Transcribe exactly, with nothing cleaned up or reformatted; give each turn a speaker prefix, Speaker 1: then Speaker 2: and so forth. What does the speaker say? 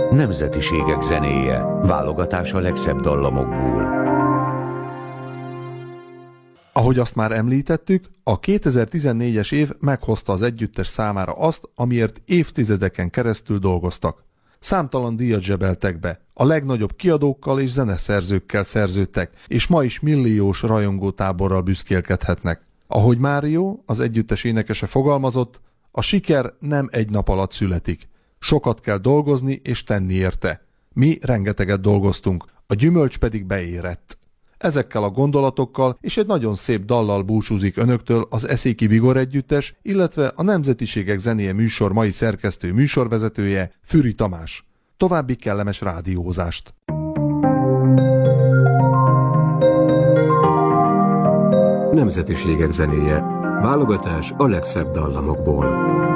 Speaker 1: Nemzetiségek zenéje. Válogatás a legszebb dallamokból.
Speaker 2: Ahogy azt már említettük, a kétezer-tizennégyes év meghozta az együttes számára azt, amiért évtizedeken keresztül dolgoztak. Számtalan díjat zsebeltek be, a legnagyobb kiadókkal és zeneszerzőkkel szerződtek, és ma is milliós rajongótáborral büszkélkedhetnek. Ahogy Mário, az együttes énekese fogalmazott, a siker nem egy nap alatt születik. Sokat kell dolgozni és tenni érte. Mi rengeteget dolgoztunk, a gyümölcs pedig beérett. Ezekkel a gondolatokkal és egy nagyon szép dallal búcsúzik önöktől az Eszéki Vigor együttes, illetve a Nemzetiségek zenéje műsor mai szerkesztő műsorvezetője, Füri Tamás. További kellemes rádiózást!
Speaker 3: Nemzetiségek zenéje. Válogatás a legszebb dallamokból.